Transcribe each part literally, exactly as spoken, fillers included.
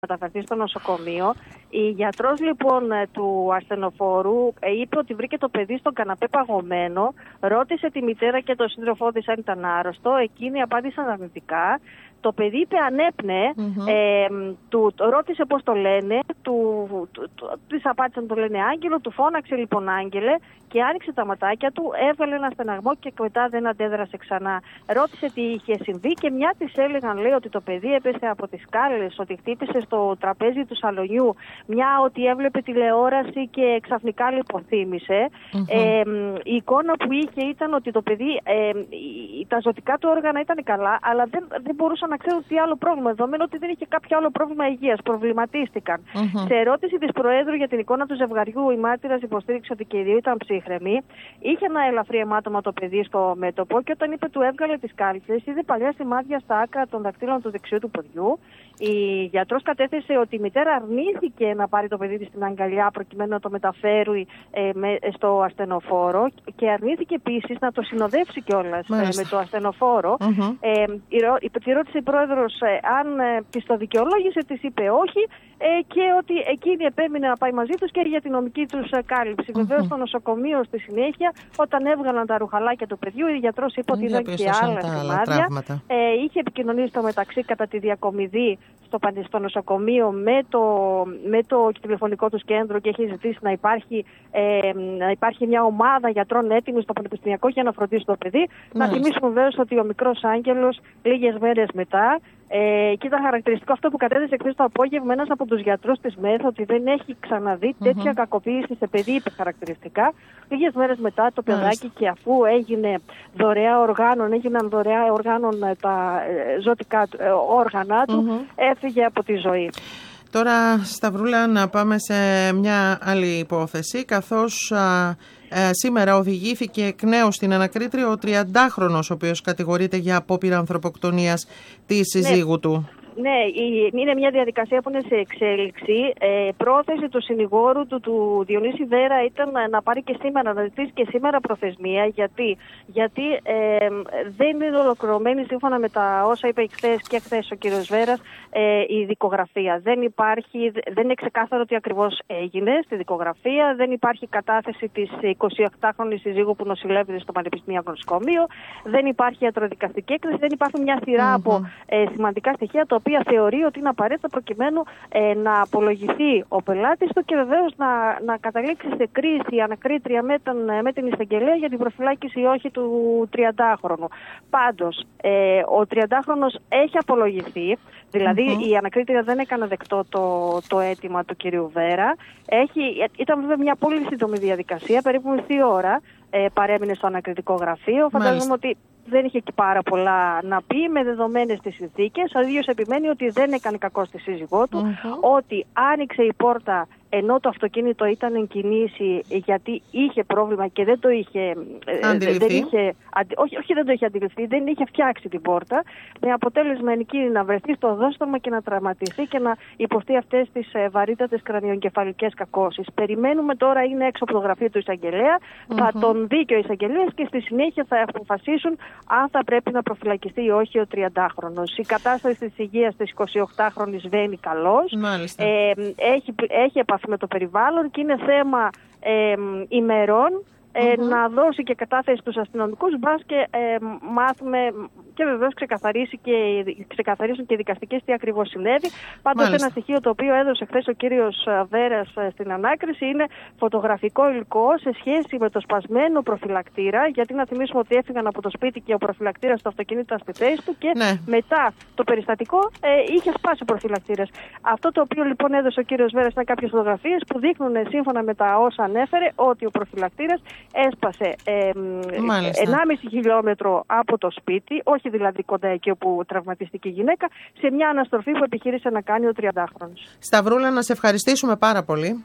μεταφερθεί στο νοσοκομείο. Η γιατρός λοιπόν του ασθενοφόρου είπε ότι βρήκε το παιδί στον καναπέ παγωμένο, ρώτησε τη μητέρα και τον σύντροφό της αν ήταν άρρωστο, εκείνοι απάντησαν αρνητικά. Το παιδί είπε ανέπνεε, mm-hmm. ε, του το ρώτησε πώς το λένε, του, του, του, της απάντησαν το λένε Άγγελο, του φώναξε λοιπόν Άγγελε και άνοιξε τα ματάκια του, έβγαλε ένα στεναγμό και μετά δεν αντέδρασε ξανά. Ρώτησε τι είχε συμβεί και μια της έλεγαν λέει ότι το παιδί έπεσε από τις σκάλες, ότι χτύπησε στο τραπέζι του σαλονιού, μια ότι έβλεπε τηλεόραση και ξαφνικά λιποθύμησε. Mm-hmm. Ε, η εικόνα που είχε ήταν ότι το παιδί, ε, τα ζωτικά του όργανα ήταν καλά, αλλά δεν, δεν μπορούσαν να ξέρουν τι άλλο πρόβλημα, δεδομένου ότι δεν είχε κάποιο άλλο πρόβλημα υγείας. Προβληματίστηκαν. Mm-hmm. Σε ερώτηση της Προέδρου για την εικόνα του ζευγαριού, η μάρτυρας υποστήριξε ότι και οι δύο ήταν ψύχρεμοι. Είχε ένα ελαφρύ αιμάτωμα το παιδί στο μέτωπο και όταν είπε του έβγαλε τις κάλτσες, είδε παλιά σημάδια στα άκρα των δακτύλων του δεξιού του ποδιού. Η γιατρός κατέθεσε ότι η μητέρα αρνήθηκε να πάρει το παιδί της στην αγκαλιά προκειμένου να το μεταφέρει ε, με, στο ασθενοφόρο και αρνήθηκε επίσης να το συνοδεύσει κιόλας ε, με το ασθενοφόρο. Mm-hmm. Ε, η, η, τη ρώτησε η πρόεδρος ε, αν ε, της το δικαιολόγησε, της είπε όχι ε, και ότι εκείνη επέμεινε να πάει μαζί τους και για την νομική τους ε, κάλυψη. Mm-hmm. Βεβαίως στο νοσοκομείο στη συνέχεια, όταν έβγαλαν τα ρουχαλάκια του παιδιού, η γιατρός είπε ότι είδαν και άλλα σημάδια. Ε, είχε επικοινωνήσει στο μεταξύ κατά τη διακομιδή στο, στο νοσοκομείο με το, με το τηλεφωνικό του κέντρο και έχει ζητήσει να υπάρχει, ε, να υπάρχει μια ομάδα γιατρών έτοιμη στο Πανεπιστημιακό για να φροντίσει το παιδί. Να θυμίσουμε βέβαια ότι ο μικρός Άγγελος λίγες μέρες μετά, ε, και ήταν χαρακτηριστικό αυτό που κατέθεσε χθες το απόγευμα ένας από τους γιατρούς της ΜΕΘ, ότι δεν έχει ξαναδεί mm-hmm. τέτοια κακοποίηση σε παιδί, είπε χαρακτηριστικά. Λίγες μέρες μετά το παιδάκι και αφού έγινε δωρεά οργάνων, έγιναν δωρεά οργάνων τα ζωτικά όργανα του, mm-hmm. έφυγε από τη ζωή. Τώρα, Σταυρούλα, να πάμε σε μια άλλη υπόθεση, καθώς α, ε, σήμερα οδηγήθηκε εκ νέου στην ανακρίτρια ο τριαντάχρονος, ο οποίος κατηγορείται για απόπειρα ανθρωποκτονίας της συζύγου του. Ναι, είναι μια διαδικασία που είναι σε εξέλιξη. Ε, πρόθεση του συνηγόρου του, του Διονύση Βέρα ήταν να πάρει και σήμερα, να ζητήσει και σήμερα προθεσμία. Γιατί, γιατί ε, δεν είναι ολοκληρωμένη σύμφωνα με τα όσα είπε χθες και χθες ο κύριος Βέρας ε, η δικογραφία. Δεν υπάρχει, δεν είναι ξεκάθαρο τι ακριβώς έγινε στη δικογραφία. Δεν υπάρχει κατάθεση της εικοσιοκτάχρονης συζύγου που νοσηλεύεται στο Πανεπιστημιακό Νοσοκομείο. Δεν υπάρχει ιατροδικαστική έκθεση. Δεν υπάρχουν μια σειρά mm-hmm. από ε, σημαντικά στοιχεία, τα οποία θεωρεί ότι είναι απαραίτητα προκειμένου ε, να απολογηθεί ο πελάτης του και βεβαίως να, να καταλήξει σε κρίση ανακρίτρια με, τον, με την εισαγγελέα για την προφυλάκηση ή όχι του τριαντάχρονου. Πάντως, ε, ο τριαντάχρονος έχει απολογηθεί, δηλαδή mm-hmm. η ανακρίτρια δεν έκανε δεκτό το, το αίτημα του κυρίου Βέρα. Έχει, ήταν βέβαια μια πολύ σύντομη διαδικασία, περίπου μισή ώρα. Ε, παρέμεινε στο ανακριτικό γραφείο. Φαντάζομαι ότι δεν είχε και πάρα πολλά να πει με δεδομένες τις συνθήκες. Ο ίδιος επιμένει ότι δεν έκανε κακό στη σύζυγό του, mm-hmm. ότι άνοιξε η πόρτα ενώ το αυτοκίνητο ήταν εν κινήσει γιατί είχε πρόβλημα και δεν το είχε αντιληφθεί. Δεν είχε, αντι, όχι, όχι δεν το είχε αντιληφθεί, δεν είχε φτιάξει την πόρτα, με αποτέλεσμα εκείνη να βρεθεί στο οδόστρωμα και να τραυματιστεί και να υποστεί αυτές τις ε, βαρύτατες κρανιογκεφαλικές κακώσεις. Περιμένουμε τώρα, είναι έξω από το γραφείο του εισαγγελέα, mm-hmm. θα τον δει και ο εισαγγελέας και στη συνέχεια θα αποφασίσουν αν θα πρέπει να προφυλακιστεί ή όχι ο τριαντάχρονος. Η κατάσταση της υγείας της εικοσιοκτάχρονης βαίνει καλώς. Ε, έχει, έχει επαφή με το περιβάλλον και είναι θέμα ε, ημερών ε, mm-hmm. να δώσει και κατάθεση στους αστυνομικούς, μπας και ε, μάθουμε και βεβαίως ξεκαθαρίσει και, ξεκαθαρίσουν και οι δικαστικές τι ακριβώς συνέβη. Πάντως ένα στοιχείο το οποίο έδωσε χθες ο κύριος Βέρας στην ανάκριση είναι φωτογραφικό υλικό σε σχέση με το σπασμένο προφυλακτήρα, γιατί να θυμίσουμε ότι έφυγαν από το σπίτι και ο προφυλακτήρας στο αυτοκίνητο ήταν στη θέση του και ναι. μετά το περιστατικό ε, είχε σπάσει ο προφυλακτήρας. Αυτό το οποίο λοιπόν έδωσε ο κύριος Βέρας ήταν κάποιες φωτογραφίες που δείχνουν σύμφωνα με τα όσα ανέφερε ότι ο προφυλακτήρας έσπασε ε, ενάμιση χιλιόμετρο από το σπίτι, όχι δηλαδή κοντά εκεί όπου τραυματίστηκε η γυναίκα, σε μια αναστροφή που επιχείρησε να κάνει ο τριαντάχρονος. Σταυρούλα, να σε ευχαριστήσουμε πάρα πολύ.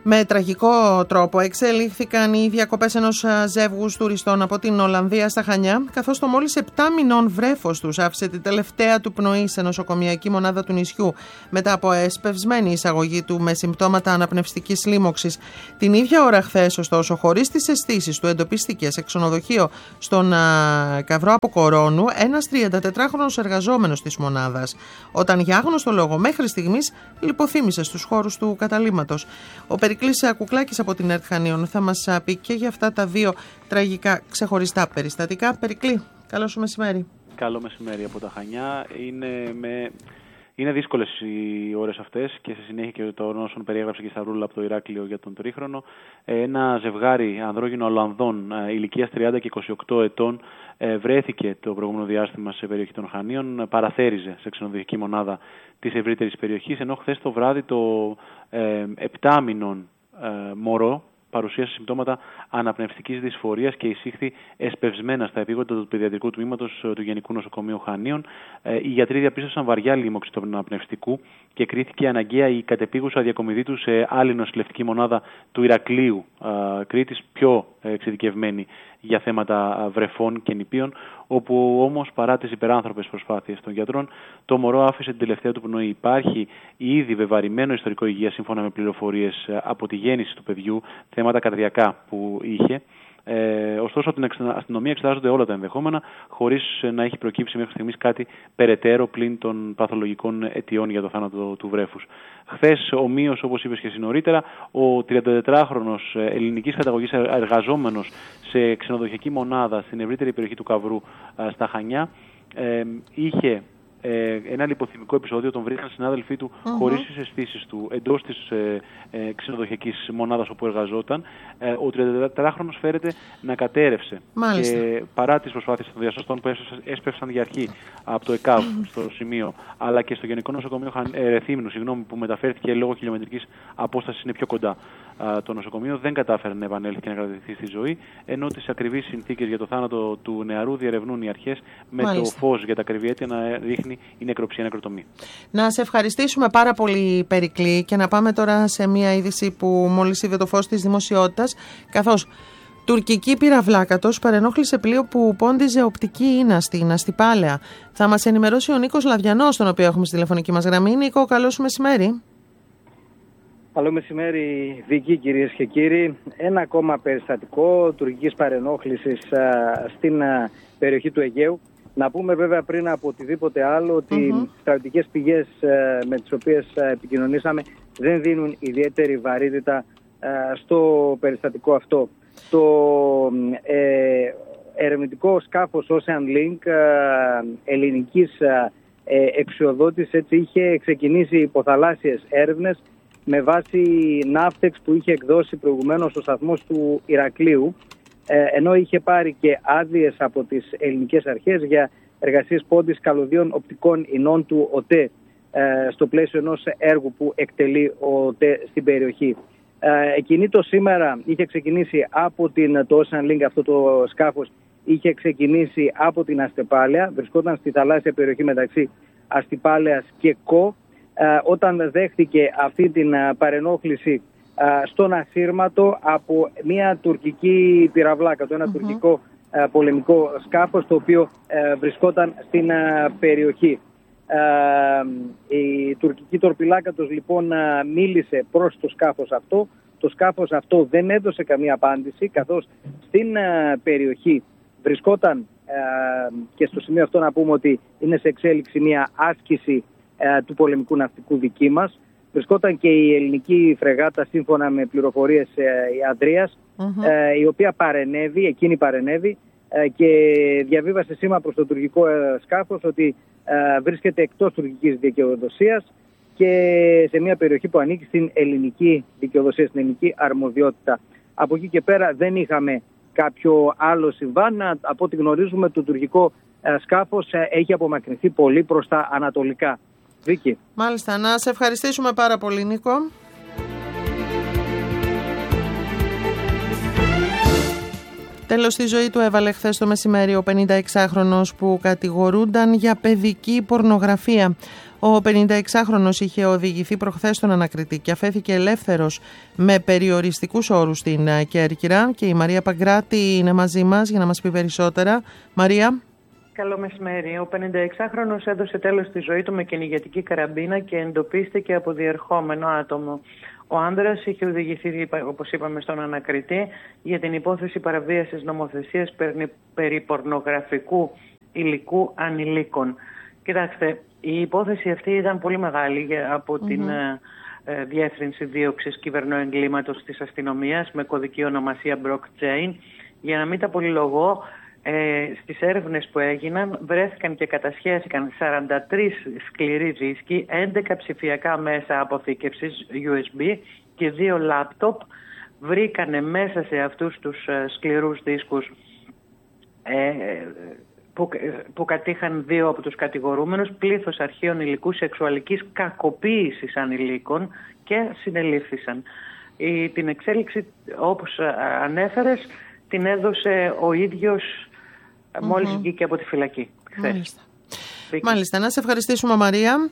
Με τραγικό τρόπο εξελίχθηκαν οι διακοπές ενός ζεύγους τουριστών από την Ολλανδία στα Χανιά, καθώς το μόλις επτά μηνών βρέφος τους άφησε την τελευταία του πνοή σε νοσοκομιακή μονάδα του νησιού μετά από εσπευσμένη εισαγωγή του με συμπτώματα αναπνευστικής λίμωξης. Την ίδια ώρα χθες, ωστόσο, χωρίς τις αισθήσεις του, εντοπίστηκε σε ξενοδοχείο στον α, Καυρό Αποκορώνου ένας τριαντατετράχρονος εργαζόμενος της μονάδας, όταν για άγνωστο λόγο μέχρι στιγμής λιποθύμησε στους χώρους του καταλύματος. Ο Περικλής Κουκλάκης από την ΕΡΤ Χανίων θα μας πει και για αυτά τα δύο τραγικά ξεχωριστά περιστατικά. Περικλή, καλό σου μεσημέρι. Καλό μεσημέρι από τα Χανιά. Είναι, με... Είναι δύσκολες οι ώρες αυτές και σε συνέχεια και των όσων περιέγραψε και η Σταυρούλα από το Ηράκλειο για τον τρίχρονο. Ένα ζευγάρι ανδρόγυνο Ολλανδών ηλικίας τριάντα και είκοσι οκτώ ετών βρέθηκε το προηγούμενο διάστημα σε περιοχή των Χανίων, παραθέριζε σε ξενοδοχειακή μονάδα της ευρύτερης περιοχής, ενώ χθες το βράδυ το ε, επτά μηνών ε, μωρό παρουσίασε συμπτώματα αναπνευστικής δυσφορίας και εισήχθη εσπευσμένα στα επίγοντα του παιδιατρικού τμήματος του Γενικού Νοσοκομείου Χανίων. Ε, οι γιατροί διαπίστωσαν βαριά λίμωξη του αναπνευστικού και κρίθηκε αναγκαία η κατεπίγουσα διακομιδή του σε άλλη νοσηλευτική μονάδα του Ηρακλείου ε, Κρήτης, πιο εξειδικευμένη για θέματα βρεφών και νηπίων, όπου όμως παρά τις υπεράνθρωπες προσπάθειες των γιατρών, το μωρό άφησε την τελευταία του πνοή. Υπάρχει ήδη βεβαρημένο ιστορικό υγείας σύμφωνα με πληροφορίες από τη γέννηση του παιδιού, θέματα καρδιακά που είχε. Ε, ωστόσο, από την αστυνομία εξετάζονται όλα τα ενδεχόμενα, χωρίς να έχει προκύψει μέχρι στιγμής κάτι περαιτέρω πλην των παθολογικών αιτιών για το θάνατο του βρέφους. Χθες, ομοίως, όπως είπες και εσύ νωρίτερα, ο τριαντατετράχρονος ελληνικής καταγωγής εργαζόμενος σε ξενοδοχειακή μονάδα στην ευρύτερη περιοχή του Καυρού στα Χανιά ε, είχε ένα λιποθυμικό επεισόδιο. Τον βρήκαν συνάδελφοί του uh-huh. χωρίς τις αισθήσεις του εντός της ε, ε, ξενοδοχειακής μονάδας όπου εργαζόταν. Ε, ο τριαντατετράχρονος φέρεται να κατέρευσε. Μάλιστα. Και παρά τις προσπάθειες των διασωστών που έσπευσαν για αρχή από το ΕΚΑΒ uh-huh. στο σημείο, αλλά και στο Γενικό Νοσοκομείο ε, Ρεθύμνου, συγγνώμη, που μεταφέρθηκε λόγω χιλιομετρικής απόστασης, είναι πιο κοντά α, το νοσοκομείο, δεν κατάφερε να επανέλθει και να κρατηθεί στη ζωή, ενώ τις ακριβείς συνθήκες για το θάνατο του νεαρού διερευνούν οι αρχές, με Μάλιστα. το φως για τα ακριβή αίτια να ρίχνει η νεκροψία, νεκροτομή. Να σε ευχαριστήσουμε πάρα πολύ, Περικλή, και να πάμε τώρα σε μια είδηση που μόλις είδε το φως της δημοσιότητας, καθώς τουρκική πυραυλάκατος παρενόχλησε πλοίο που πόντιζε οπτική ίνα στην Αστυπάλαια. Θα μας ενημερώσει ο Νίκος Λαδιανός, τον οποίο έχουμε στη τηλεφωνική μας γραμμή. Νίκο, καλό σου μεσημέρι. Καλό μεσημέρι, Βίκη, κυρίες και κύριοι. Ένα ακόμα περιστατικό τουρκικής παρενόχλησης α, στην α, περιοχή του Αιγαίου. Να πούμε βέβαια πριν από οτιδήποτε άλλο ότι οι mm-hmm. στρατιωτικές πηγές ε, με τις οποίες ε, επικοινωνήσαμε δεν δίνουν ιδιαίτερη βαρύτητα ε, στο περιστατικό αυτό. Το ε, ερευνητικό σκάφος Ocean Link ε, ελληνικής ε, εξοδότης έτσι είχε ξεκινήσει υποθαλάσσιες έρευνες με βάση ναύτεξ που είχε εκδώσει προηγουμένως ο σταθμός του Ηρακλείου, ενώ είχε πάρει και άδειες από τις ελληνικές αρχές για εργασίες πόντης καλωδίων οπτικών ινών του ΟΤΕ στο πλαίσιο ενός έργου που εκτελεί ο ΟΤΕ στην περιοχή. Εκείνη το σήμερα είχε ξεκινήσει από την, το Ocean Link, αυτό το σκάφος είχε ξεκινήσει από την Αστυπάλαια, βρισκόταν στη θαλάσσια περιοχή μεταξύ Αστυπάλαιας και Κο, όταν δέχτηκε αυτή την παρενόχληση στον ασύρματο από μια τουρκική πυραυλάκα, το ένα uh-huh. τουρκικό uh, πολεμικό σκάφος, το οποίο uh, βρισκόταν στην uh, περιοχή. Uh, η τουρκική τορπιλάκατος λοιπόν uh, μίλησε προς το σκάφος αυτό. Το σκάφος αυτό δεν έδωσε καμία απάντηση, καθώς στην uh, περιοχή βρισκόταν uh, και στο σημείο αυτό να πούμε ότι είναι σε εξέλιξη μια άσκηση uh, του πολεμικού ναυτικού δική μας. Βρισκόταν και η ελληνική φρεγάτα, σύμφωνα με πληροφορίες ε, η Ανδρείας, uh-huh. ε, η οποία παρενέβη, εκείνη παρενέβη ε, και διαβίβασε σήμα προς το τουρκικό ε, σκάφος ότι ε, βρίσκεται εκτός τουρκικής δικαιοδοσίας και σε μια περιοχή που ανήκει στην ελληνική δικαιοδοσία, στην ελληνική αρμοδιότητα. Από εκεί και πέρα δεν είχαμε κάποιο άλλο συμβάν. Από ό,τι γνωρίζουμε, το τουρκικό ε, σκάφος ε, έχει απομακρυνθεί πολύ προς τα ανατολικά. Βίκη. Μάλιστα, να σε ευχαριστήσουμε πάρα πολύ, Νίκο. Τέλος στη ζωή του έβαλε χθες το μεσημέρι ο πενηνταεξάχρονος που κατηγορούνταν για παιδική πορνογραφία. Ο πενηνταεξάχρονος είχε οδηγηθεί προχθές στον ανακριτή και αφέθηκε ελεύθερος με περιοριστικούς όρους στην Κέρκυρα. Και η Μαρία Παγκράτη είναι μαζί μας για να μας πει περισσότερα. Μαρία. Καλό μεσημέρι. Ο πενηνταεξάχρονος έδωσε τέλος στη ζωή του με κυνηγετική καραμπίνα και εντοπίστηκε από διερχόμενο άτομο. Ο άνδρας είχε οδηγηθεί, όπως είπαμε, στον ανακριτή για την υπόθεση παραβίασης νομοθεσίας περί πορνογραφικού υλικού ανηλίκων. Κοιτάξτε, η υπόθεση αυτή ήταν πολύ μεγάλη από mm-hmm. την ε, Διεύθυνση Δίωξης Κυβερνοεγκλήματος της Αστυνομίας με κωδική ονομασία Blockchain. Για να μην τα πολυλογώ, ε, στις έρευνες που έγιναν βρέθηκαν και κατασχέθηκαν σαράντα τρεις σκληροί δίσκοι, έντεκα ψηφιακά μέσα αποθήκευσης γιου ες μπι και δύο λάπτοπ. Βρήκανε μέσα σε αυτούς τους ε, σκληρούς δίσκους ε, που, που κατήχαν δύο από τους κατηγορούμενους πλήθος αρχείων υλικού σεξουαλικής κακοποίησης ανηλίκων και συνελήφθησαν. Η, την εξέλιξη, όπως ανέφερες, την έδωσε ο ίδιος mm-hmm. μόλις βγήκε από τη φυλακή. Μάλιστα. Μάλιστα. Να σε ευχαριστήσουμε, Μαρία.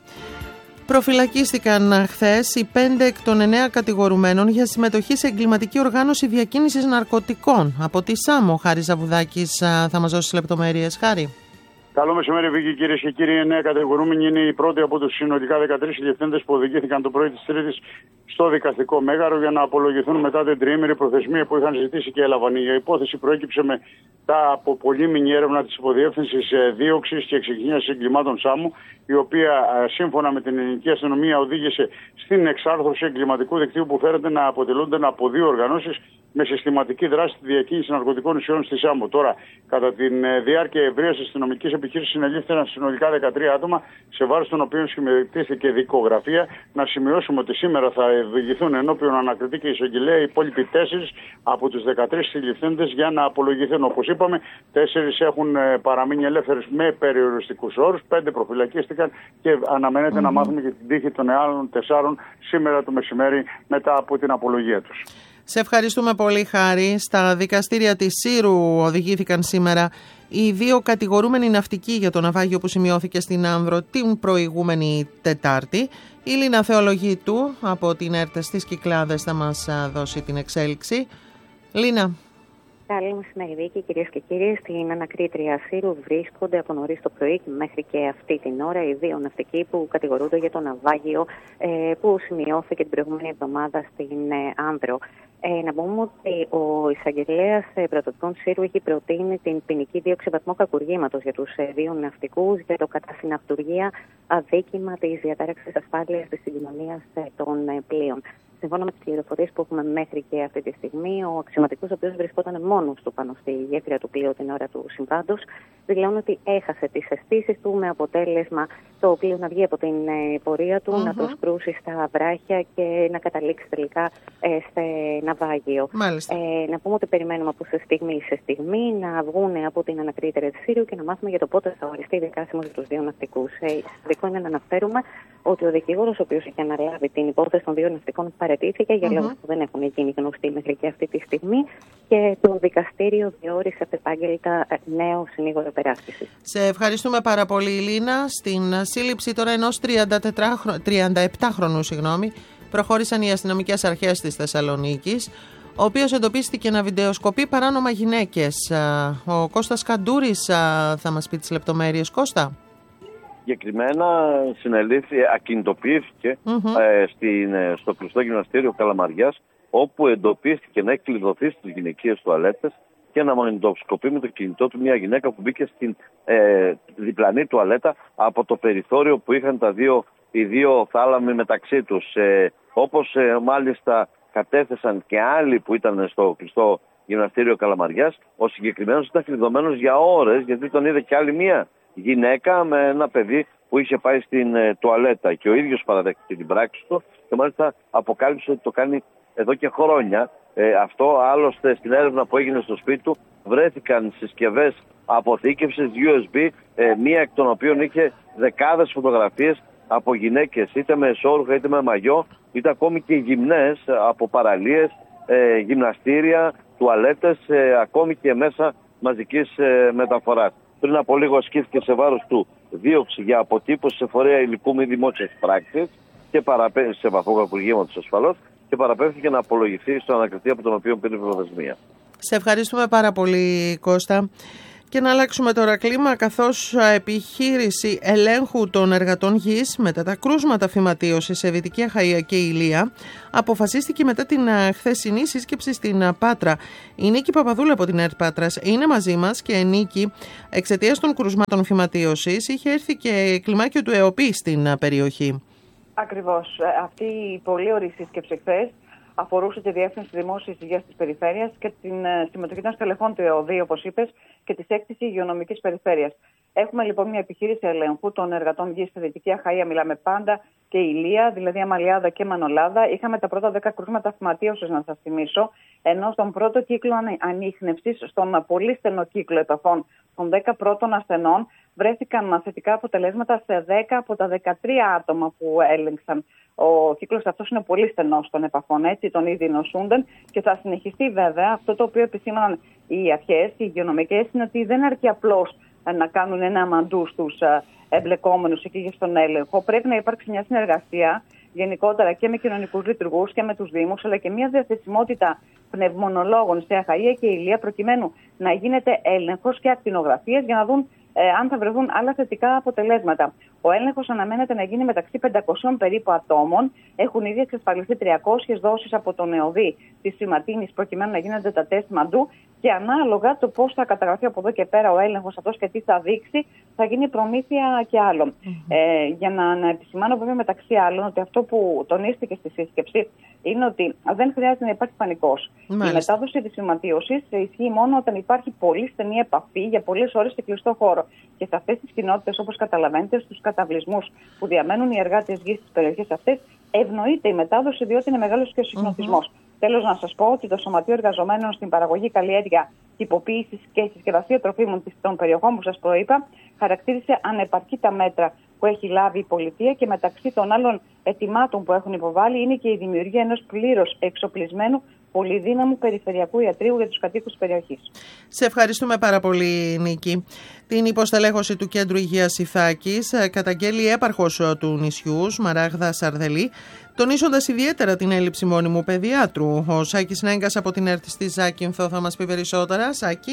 Προφυλακίστηκαν χθες οι πέντε εκ των εννέα κατηγορουμένων για συμμετοχή σε εγκληματική οργάνωση διακίνησης ναρκωτικών. Από τη Σάμο, Χάρη Ζαβουδάκης θα μας δώσει λεπτομέρειες. Χάρη. Καλό μεσημέρι, Βίκη, κυρίες και κύριοι. Οι εννέα κατηγορούμενοι είναι οι πρώτοι από τους συνολικά δεκατρείς διευθύντες που οδηγήθηκαν το πρωί της Τρίτης στο δικαστικό μέγαρο για να απολογηθούν μετά την τριήμερη προθεσμία που είχαν ζητήσει και έλαβαν. Η υπόθεση προέκυψε μετά από πολύμηνη έρευνα της Υποδιεύθυνσης Δίωξης και Εξεκίνησης Εγκλημάτων Σάμου, η οποία σύμφωνα με την ελληνική αστυνομία οδήγησε στην εξάρθρωση εγκληματικού δικτύου που φέρεται να αποτελούνται από δύο οργανώσεις με συστηματική δράση στη διακίνηση ναρκωτικών ουσιών στη Σάμο. Τώρα, κατά τη διάρκεια ευρείας αστυνομικής επιχείρησης, συνελήφθηκαν συνολικά δεκατρία άτομα, σε βάρος των οποίων συμμετείχθηκε δικογραφία. Να σημειώσουμε ότι σήμερα θα οδηγηθούν ενώπιον ανακριτή και εισαγγελέα οι υπόλοιποι τέσσερις από τους δεκατρείς συλληφθέντες για να απολογηθούν. Όπως είπαμε, τέσσερις έχουν παραμείνει ελεύθερες με περιοριστικούς όρους, πέντε προφυλακίστηκαν και αναμένεται mm-hmm. να μάθουμε και την τύχη των άλλων τεσσάρων σήμερα το μεσημέρι μετά από την απολογία τους. Σε ευχαριστούμε πολύ, Χάρη. Στα δικαστήρια της Σύρου οδηγήθηκαν σήμερα οι δύο κατηγορούμενοι ναυτικοί για το ναυάγιο που σημειώθηκε στην Άνδρο την προηγούμενη Τετάρτη. Η Λίνα Θεολογίτου από την ΕΡΤ στις Κυκλάδες θα μας δώσει την εξέλιξη. Λίνα. Καλή μεσημέρι, Βίκη, κυρίες και κύριοι. Στην ανακρίτρια Σύρου βρίσκονται από νωρίς το πρωί και μέχρι και αυτή την ώρα οι δύο ναυτικοί που κατηγορούνται για το ναυάγιο ε, που σημειώθηκε την προηγούμενη εβδομάδα στην ε, Άνδρο. Ε, να πούμε ότι ο εισαγγελέας ε, πρωτοτικών Σύρου έχει προτείνει την ποινική δίωξη βαθμό κακουργήματος για τους ε, δύο ναυτικούς για το κατά συναυτουργία αδίκημα της διατάραξης ασφάλειας της συγκοινωνίας ε, των ε, πλοίων. Σύμφωνα με τις πληροφορίες που έχουμε μέχρι και αυτή τη στιγμή, ο αξιωματικός, ο οποίος βρισκόταν μόνος του πάνω στη γέφυρα του πλοίου την ώρα του συμβάντος, δηλώνει ότι έχασε τις αισθήσεις του με αποτέλεσμα το πλοίο να βγει από την ε, πορεία του, mm-hmm. να προσκρούσει στα βράχια και να καταλήξει τελικά ε, σε ναυάγιο. Ε, να πούμε ότι περιμένουμε από σε στιγμή σε στιγμή να βγουν από την ανακρίτρια της Σύρου και να μάθουμε για το πότε θα οριστεί δικάσιμος για τους δύο ναυτικούς. Ε, σημαντικό είναι να αναφέρουμε ότι ο δικηγόρος, ο οποίος έχει αναλάβει την υπόθεση των δύο ναυτικών, παραιτήθηκε για mm-hmm. λόγους που δεν έχουν γίνει γνωστοί μέχρι και αυτή τη στιγμή και το δικαστήριο διόρισε αυτεπάγγελτα νέο συνήγορο περάσπισης. Σε ευχαριστούμε πάρα πολύ, Λίνα. Στην σύλληψη τώρα ενός τριάντα επτάχρονου συγγνώμη, προχώρησαν οι αστυνομικές αρχές της Θεσσαλονίκης, ο οποίος εντοπίστηκε να βιντεοσκοπεί παράνομα γυναίκες. Ο Κώστας Καντούρης θα μας πει τις λεπτομέρειες. Κώστα. Συγκεκριμένα συνελήφθη, ακινητοποιήθηκε mm-hmm. ε, στην, στο κλειστό γυμναστήριο Καλαμαριάς, όπου εντοπίστηκε να έχει κλειδωθεί στις γυναικείες τουαλέτες και να μαγνητοσκοπεί με το κινητό του μια γυναίκα που μπήκε στην ε, διπλανή τουαλέτα από το περιθώριο που είχαν τα δύο, οι δύο θάλαμοι μεταξύ τους. Ε, όπως ε, μάλιστα κατέθεσαν και άλλοι που ήταν στο κλειστό γυμναστήριο Καλαμαριάς, ο συγκεκριμένος ήταν κλειδωμένος για ώρες, γιατί τον είδε και άλλη μία γυναίκα με ένα παιδί που είχε πάει στην ε, τουαλέτα και ο ίδιος παραδέχτηκε την πράξη του και μάλιστα αποκάλυψε ότι το κάνει εδώ και χρόνια. Ε, αυτό άλλωστε στην έρευνα που έγινε στο σπίτι του βρέθηκαν συσκευές αποθήκευσης γιου ες μπι, ε, μία εκ των οποίων είχε δεκάδες φωτογραφίες από γυναίκες είτε με εσώρουχα είτε με μαγιό, είτε ακόμη και γυμνές από παραλίες, ε, γυμναστήρια τουαλέτες, ε, ακόμη και μέσα μαζικής ε, μεταφοράς. Πριν από λίγο ασκήθηκε σε βάρος του δίωξη για αποτύπωση σε φορέα υλικού μη δημόσιας πράξης και παραπέμφθη σε βαθμό Υπουργείου ασφαλώς και παραπέμφθηκε να απολογηθεί στο ανακριτή από τον οποίο πήρε προθεσμία. Σε ευχαριστούμε πάρα πολύ, Κώστα. Και να αλλάξουμε τώρα κλίμα, καθώς επιχείρηση ελέγχου των εργατών γης μετά τα κρούσματα φυματίωσης σε Δυτική Αχαΐα και Ηλία αποφασίστηκε μετά την χθεσινή σύσκεψη στην Πάτρα. Η Νίκη Παπαδούλου από την ΕΡΤ Πάτρας είναι μαζί μας και Νίκη, εξαιτίας των κρούσματων φυματίωσης είχε έρθει και κλιμάκιο του ΕΟΠΗ στην περιοχή. Ακριβώς. Αυτή η πολύ ωραία σύσκεψη χθες αφορούσε τη Διεύθυνση Δημόσιας Υγείας της Περιφέρειας και την συμμετοχή των στελεχών του ΕΟΔΗ, όπως είπες, και της έκτησης υγειονομικής περιφέρειας. Έχουμε λοιπόν μια επιχείρηση ελέγχου των εργατών γης στη Δυτική Αχαΐα, μιλάμε πάντα, και Ηλία, δηλαδή Αμαλιάδα και Μανολάδα. Είχαμε τα πρώτα δέκα κρούσματα φυματίωσης, να σας θυμίσω, ενώ στον πρώτο κύκλο ανίχνευσης, στον πολύ στενό κύκλο επαφών των δέκα πρώτων ασθενών, βρέθηκαν θετικά αποτελέσματα σε δέκα από τα δεκατρία άτομα που έλεγξαν. Ο κύκλος αυτός είναι πολύ στενός των επαφών, έτσι, των ήδη νοσούντων, και θα συνεχιστεί βέβαια. Αυτό το οποίο επισήμαναν οι αρχές, οι υγειονομικές, είναι ότι δεν αρκεί απλώς να κάνουν ένα αμαντού στους εμπλεκόμενους εκεί στον έλεγχο. Πρέπει να υπάρξει μια συνεργασία γενικότερα και με κοινωνικούς λειτουργούς και με τους Δήμους, αλλά και μια διαθεσιμότητα πνευμονολόγων σε Αχαΐα και Ηλία, προκειμένου να γίνεται έλεγχος και ακτινογραφίες για να δουν ε, αν θα βρεθούν άλλα θετικά αποτελέσματα. Ο έλεγχος αναμένεται να γίνει μεταξύ πεντακοσίων περίπου ατόμων. Έχουν ήδη εξασφαλιστεί τριακόσιες δόσεις από τον ΕΟΔΗ της φυματίνης, προκειμένου να γίνονται τα τεστ μαντού. Και ανάλογα το πώς θα καταγραφεί από εδώ και πέρα ο έλεγχος αυτός και τι θα δείξει, θα γίνει προμήθεια και άλλο. Mm-hmm. Ε, για να, να επισημάνω βέβαια μεταξύ άλλων ότι αυτό που τονίστηκε στη σύσκεψη είναι ότι δεν χρειάζεται να υπάρχει πανικός. Η μετάδοση της φυματίωσης ισχύει μόνο όταν υπάρχει πολύ στενή επαφή για πολλές ώρες σε κλειστό χώρο. Και σε αυτές τις κοινότητες, όπως καταλαβαίνετε, στους καταβλισμούς που διαμένουν οι εργάτες γης στις περιοχές αυτές, ευνοείται η μετάδοση, διότι είναι μεγάλος και ο συγχρονισμός. Mm-hmm. Τέλος, να σας πω ότι το Σωματείο Εργαζομένων στην παραγωγή, καλλιέργεια, τυποποίηση και συσκευασία τροφίμων των περιοχών που σας προείπα χαρακτήρισε ανεπαρκή τα μέτρα που έχει λάβει η πολιτεία, και μεταξύ των άλλων αιτημάτων που έχουν υποβάλει είναι και η δημιουργία ενός πλήρως εξοπλισμένου πολυδύναμου περιφερειακού ιατρείου για τους κατοίκους της περιοχής. Σε ευχαριστούμε πάρα πολύ, Νίκη. Την υποστελέχωση του Κέντρου Υγείας Ιθάκης καταγγέλει η έπαρχος του νησιού, Σμαράγδα Σαρδελή, τονίζοντας ιδιαίτερα την έλλειψη μόνιμου παιδιάτρου. Ο Σάκης Νέγκας από την ΕΡΤ στη Ζάκυνθο θα μας πει περισσότερα. Σάκη.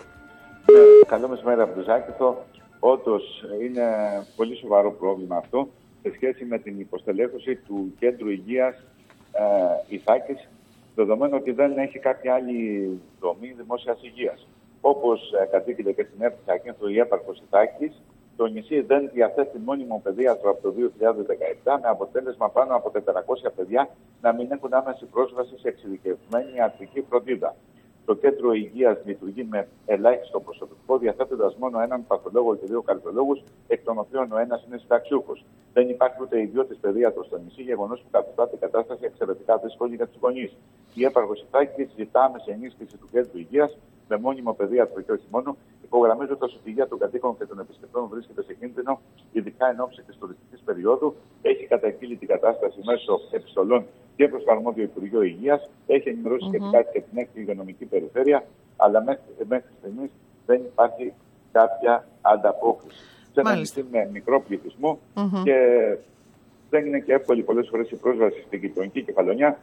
Καλό μεσημέρι από τη Ζάκυνθο. Όντως είναι πολύ σοβαρό πρόβλημα αυτό σε σχέση με την υποστελέχωση του Κέντρου Υγείας ε, Ιθάκης, δεδομένου ότι δεν έχει κάποια άλλη δομή δημόσιας υγείας. Όπως ε, κατήγγειλε και στην ΕΡΤ Ζάκυνθο η έπαρχος Ιθάκης, το νησί δεν διαθέτει μόνιμο παιδίατρο από το δύο χιλιάδες δεκαεπτά, με αποτέλεσμα πάνω από τετρακόσια παιδιά να μην έχουν άμεση πρόσβαση σε εξειδικευμένη ιατρική φροντίδα. Το Κέντρο Υγείας λειτουργεί με ελάχιστο προσωπικό, διαθέτοντας μόνο έναν παθολόγο και δύο καρδιολόγους, εκ των οποίων ο ένας είναι συνταξιούχος. Δεν υπάρχει ούτε ιδιώτης παιδίατρος στο νησί, γεγονός που καθιστά την κατάσταση εξαιρετικά δύσκολη για τους γονείς. Η έπαρχος Ιθάκης ζητά άμεση ενίσχυση του Κέντρου Υγείας με μόνιμο παιδίατρο και όχι μόνο, υπογραμμίζοντας ότι η υγεία των κατοίκων και των επισκεπτών βρίσκεται σε κίνδυνο, ειδικά εν ώψη της τουριστικής περίοδου. Έχει καταγγείλει την κατάσταση μέσω επιστολών και προς το αρμόδιο Υπουργείο Υγείας, έχει ενημερώσει mm-hmm. σχετικά και την έκτη υγειονομική περιφέρεια, αλλά μέχρι, μέχρι στιγμής δεν υπάρχει κάποια ανταπόκριση. Σε ένα νησί με μικρό πληθυσμό mm-hmm. και δεν είναι και εύκολη πολλές φορές η πρόσβαση στην γειτονική κεφαλονιά,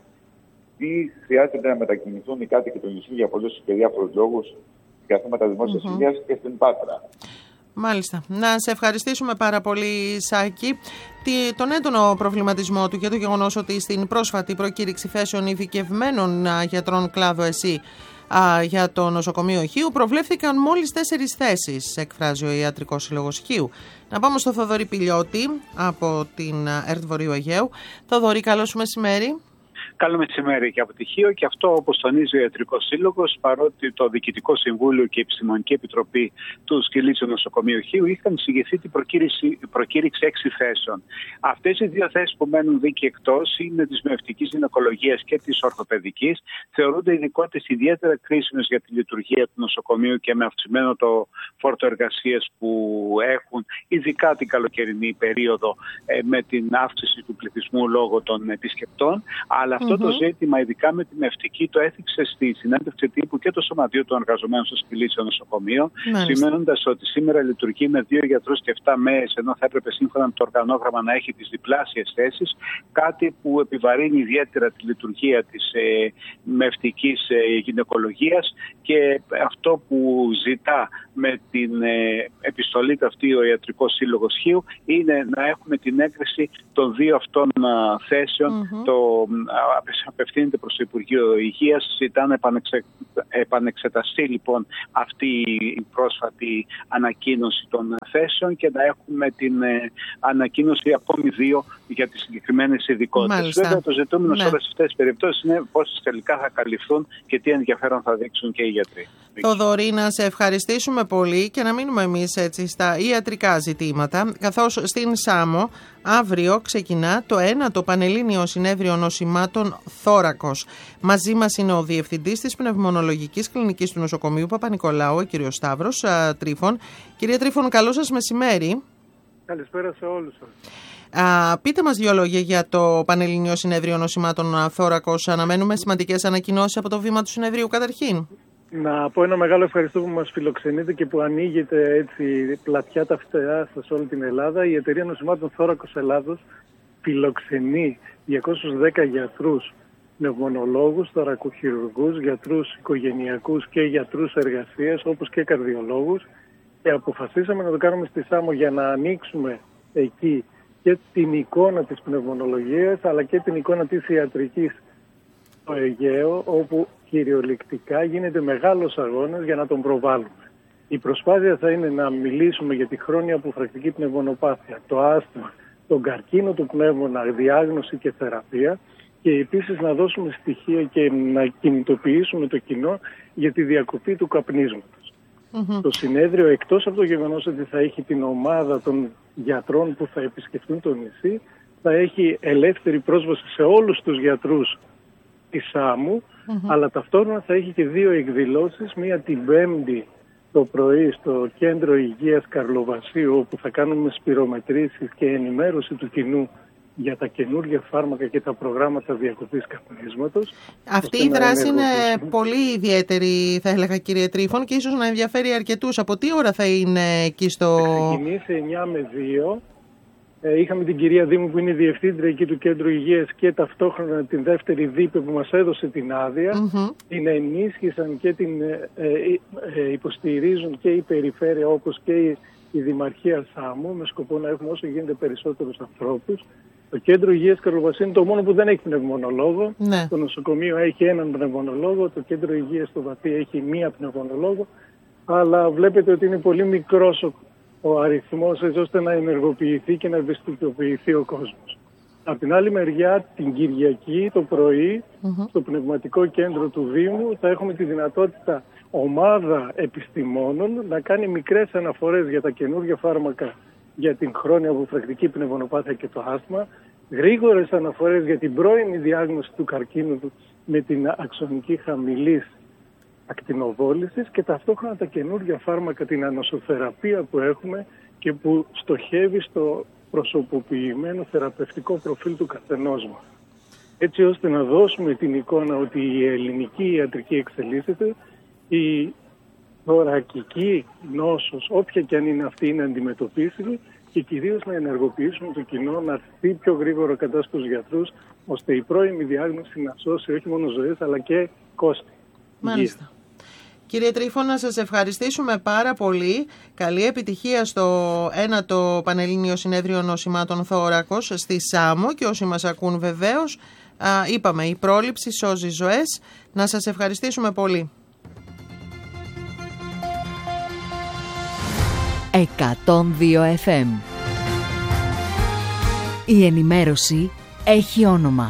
ή χρειάζεται να μετακινηθούν οι κάτοικοι του νησιού για πολλούς και διάφορους λόγους για θέματα δημόσιας mm-hmm. υγείας και στην Πάτρα. Μάλιστα. Να σε ευχαριστήσουμε πάρα πολύ, Σάκη. Τον έντονο προβληματισμό του για το γεγονός ότι στην πρόσφατη προκήρυξη θέσεων ειδικευμένων γιατρών κλάδο ΕΣΥ για το νοσοκομείο Χίου προβλέφθηκαν μόλις τέσσερις θέσεις, εκφράζει ο Ιατρικός Σύλλογος Χίου. Να πάμε στο Θοδωρή Πηλιώτη από την ΕΡΤ Βορείου Αιγαίου. Θοδωρή, καλό σου μεσημέρι. Καλό μεσημέρι και από τη Χίο, και αυτό, όπως τονίζει ο Ιατρικός Σύλλογος, παρότι το Διοικητικό Συμβούλιο και η Επιστημονική Επιτροπή του Σκυλίτσιου Νοσοκομείου Χίου είχαν συγγεθεί την προκήρυξη, προκήρυξη έξι θέσεων. Αυτές οι δύο θέσεις που μένουν δίκη εκτός είναι της μυοευτικής γυναικολογίας και της ορθοπαιδικής. Θεωρούνται ειδικότητες ιδιαίτερα κρίσιμες για τη λειτουργία του νοσοκομείου και με αυξημένο το φόρτο εργασίας που έχουν, ειδικά την καλοκαιρινή περίοδο, με την αύξηση του πληθυσμού λόγω των επισκεπτών. Αλλά Αυτό mm-hmm. το ζήτημα, ειδικά με την Μευτική, το έθιξε στη συνέντευξη τύπου και το Σωματείο των Εργαζομένων στο Σκυλίτσιο Νοσοκομείο, σημαίνοντας ότι σήμερα λειτουργεί με δύο γιατρούς και επτά ΜΕΕΣ, ενώ θα έπρεπε σύμφωνα με το οργανόγραμμα να έχει τις διπλάσιες θέσεις, κάτι που επιβαρύνει ιδιαίτερα τη λειτουργία της ε, Μευτικής ε, γυναικολογίας, και αυτό που ζητά με την ε, επιστολή αυτή ο Ιατρικός Σύλλογος Χίου είναι να έχουμε την έγκριση των δύο αυτών α, θέσεων. Mm-hmm. Το α, απευθύνεται προς το Υπουργείο Υγείας, ζητά να επανεξε, επανεξεταστεί λοιπόν αυτή η πρόσφατη ανακοίνωση των θέσεων και να έχουμε την ε, ανακοίνωση ακόμη δύο για τις συγκεκριμένες ειδικότητες. Βέβαια, το ζητούμενο ναι. σε όλες αυτές τις περιπτώσεις είναι πόσες τελικά θα καλυφθούν και τι ενδιαφέρον θα δείξουν και οι γιατροί. Θοδωρή, να σε ευχαριστήσουμε πολύ και να μείνουμε εμείς έτσι στα ιατρικά ζητήματα, καθώς στην Σάμο αύριο ξεκινά το ένατο Πανελλήνιο Συνέδριο Νοσημάτων Θώρακος. Μαζί μας είναι ο Διευθυντής της Πνευμονολογικής Κλινικής του Νοσοκομείου Παπα-Νικολάου, ο κ. Σταύρος α, Τρίφων. Κύριε Τρίφων, καλό σας μεσημέρι. Καλησπέρα σε όλους σας. Α, πείτε μας δύο λόγια για το Πανελλήνιο Συνέδριο Νοσημάτων Θώρακος. Αναμένουμε σημαντικές ανακοινώσεις από το βήμα του συνεδρίου καταρχήν. Να πω ένα μεγάλο ευχαριστώ που μας φιλοξενείτε και που ανοίγετε έτσι πλατιά τα φτερά σας σε όλη την Ελλάδα. Η Εταιρεία Νοσημάτων Θώρακος Ελλάδος φιλοξενεί διακόσιους δέκα γιατρούς, πνευμονολόγους, θωρακοχειρουργούς, γιατρούς οικογενειακούς και γιατρούς εργασίας, όπως και καρδιολόγους, και αποφασίσαμε να το κάνουμε στη Σάμο για να ανοίξουμε εκεί και την εικόνα της πνευμονολογίας αλλά και την εικόνα της ιατρικής στο Αιγαίο, όπου κυριολεκτικά γίνεται μεγάλος αγώνας για να τον προβάλλουμε. Η προσπάθεια θα είναι να μιλήσουμε για τη χρόνια αποφρακτική πνευμονοπάθεια, το άσθμα, τον καρκίνο του πνεύμονα, διάγνωση και θεραπεία, και επίσης να δώσουμε στοιχεία και να κινητοποιήσουμε το κοινό για τη διακοπή του καπνίσματος. Mm-hmm. Το συνέδριο, εκτός από το γεγονός ότι θα έχει την ομάδα των γιατρών που θα επισκεφτούν το νησί, θα έχει ελεύθερη πρόσβαση σε όλους τους γιατρούς της Σάμου, mm-hmm. αλλά ταυτόχρονα θα έχει και δύο εκδηλώσεις, μία την Πέμπτη το πρωί στο Κέντρο Υγείας Καρλοβασίου, όπου θα κάνουμε σπυρομετρήσεις και ενημέρωση του κοινού για τα καινούργια φάρμακα και τα προγράμματα διακοπής καπνίσματος. Αυτή η δράση είναι πολύ ιδιαίτερη, θα έλεγα, κύριε Τρίφων, και ίσως να ενδιαφέρει αρκετούς. Από τι ώρα θα είναι εκεί στο... Θα ξεκινήσει εννιά με δύο. Ε, είχαμε την κυρία Δήμου που είναι η διευθύντρια εκεί του Κέντρου Υγείας και ταυτόχρονα την δεύτερη ΔΥΠΕ που μας έδωσε την άδεια. Mm-hmm. Την ενίσχυσαν και την ε, ε, ε, υποστηρίζουν και η περιφέρεια όπως και η, η Δημαρχία Σάμου, με σκοπό να έχουμε όσο γίνεται περισσότερους ανθρώπους. Το Κέντρο Υγείας Καρλοβασίου είναι το μόνο που δεν έχει πνευμονολόγο. Ναι. Το νοσοκομείο έχει έναν πνευμονολόγο, το Κέντρο Υγείας στο Βαθύ έχει μία πνευμονολόγο. Αλλά βλέπετε ότι είναι πολύ μικρός ο, ο αριθμός έτσι ώστε να ενεργοποιηθεί και να ευαισθητοποιηθεί ο κόσμος. Από την άλλη μεριά, την Κυριακή το πρωί, mm-hmm. στο πνευματικό κέντρο του Δήμου, θα έχουμε τη δυνατότητα ομάδα επιστημόνων να κάνει μικρές αναφορές για τα καινούργια φάρμακα για την χρόνια αποφρακτική πνευμονοπάθεια και το άσθμα, γρήγορες αναφορές για την πρώιμη διάγνωση του καρκίνου του με την αξονική χαμηλής ακτινοβόλησης και ταυτόχρονα τα καινούργια φάρμακα, την ανοσοθεραπεία που έχουμε και που στοχεύει στο προσωποποιημένο θεραπευτικό προφίλ του καθενός μας. Έτσι ώστε να δώσουμε την εικόνα ότι η ελληνική ιατρική εξελίσσεται, η θωρακική νόσος, όποια και αν είναι αυτή, είναι αντιμετωπίσιμη και κυρίως να ενεργοποιήσουμε το κοινό να έρθει πιο γρήγορα κατά στους γιατρούς, ώστε η πρώιμη διάγνωση να σώσει όχι μόνο ζωές αλλά και κόστη. Μάλιστα. Κύριε Τρίφων, να σας ευχαριστήσουμε πάρα πολύ. Καλή επιτυχία στο ένατο Πανελλήνιο Συνέδριο Νοσημάτων Θώρακος στη Σάμο και όσοι μας ακούν βεβαίως, α, είπαμε, η πρόληψη σώζει ζωές. Να σας ευχαριστήσουμε πολύ. εκατόν δύο εφ εμ. Η ενημέρωση έχει όνομα.